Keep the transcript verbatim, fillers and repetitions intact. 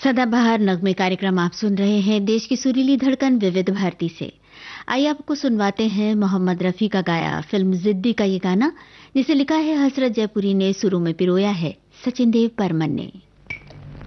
सदाबहार नगमे कार्यक्रम आप सुन रहे हैं देश की सुरीली धड़कन विविध भारती से। आइए आपको सुनवाते हैं मोहम्मद रफी का गाया फिल्म जिद्दी का ये गाना, जिसे लिखा है हसरत जयपुरी ने, सुरों में पिरोया है सचिन देव बर्मन ने।